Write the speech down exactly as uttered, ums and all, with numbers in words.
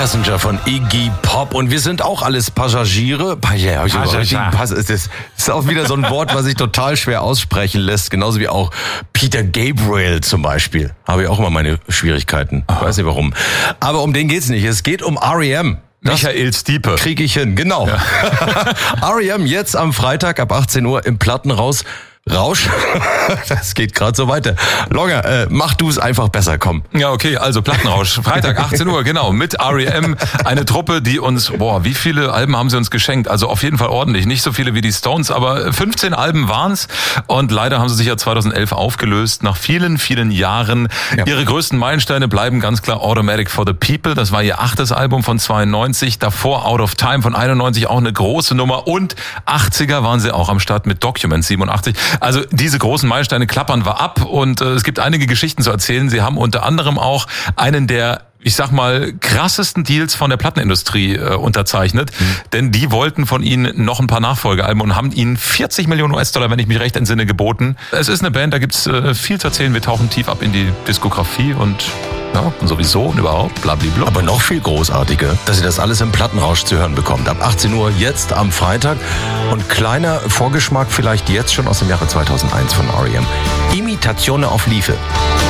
Passenger von Iggy Pop und wir sind auch alles Passagiere. Ja, das ist auch wieder so ein Wort, was sich total schwer aussprechen lässt, genauso wie auch Peter Gabriel zum Beispiel. Habe ich auch immer meine Schwierigkeiten. Ich weiß nicht warum. Aber um den geht's nicht. Es geht um R E M. Das Michael Stiepe. Krieg ich hin, genau. Ja. R E M jetzt am Freitag ab achtzehn Uhr im Plattenhaus. Rausch, das geht gerade so weiter. Longer, äh, mach du es einfach besser, komm. Ja, okay, also Plattenrausch, Freitag achtzehn Uhr, genau, mit R E M, eine Truppe, die uns, boah, wie viele Alben haben sie uns geschenkt? Also auf jeden Fall ordentlich, nicht so viele wie die Stones, aber fünfzehn Alben waren's und leider haben sie sich ja zweitausendelf aufgelöst, nach vielen, vielen Jahren. Ja. Ihre größten Meilensteine bleiben ganz klar Automatic for the People, das war ihr achtes Album von zweiundneunzig, davor Out of Time von einundneunzig, auch eine große Nummer und achtziger waren sie auch am Start mit Documents siebenundachtzig. Also diese großen Meilensteine klappern wir ab und äh, es gibt einige Geschichten zu erzählen. Sie haben unter anderem auch einen der, ich sag mal, krassesten Deals von der Plattenindustrie äh, unterzeichnet. Mhm. Denn die wollten von ihnen noch ein paar Nachfolgealben und haben ihnen vierzig Millionen U S-Dollar, wenn ich mich recht entsinne, geboten. Es ist eine Band, da gibt's äh, viel zu erzählen. Wir tauchen tief ab in die Diskografie und ja, und sowieso und überhaupt, blablabla. Aber noch viel großartiger, dass ihr das alles im Plattenrausch zu hören bekommt. Ab achtzehn Uhr jetzt am Freitag. Und kleiner Vorgeschmack vielleicht jetzt schon aus dem Jahre zweitausendeins von R E M. Imitazione auf Liefe.